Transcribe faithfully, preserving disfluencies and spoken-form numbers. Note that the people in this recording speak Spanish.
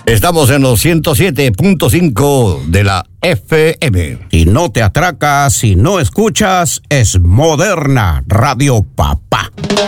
Estamos en los ciento siete punto cinco de la F M. Si no te atracas, si no escuchas, es Moderna Radio Papá.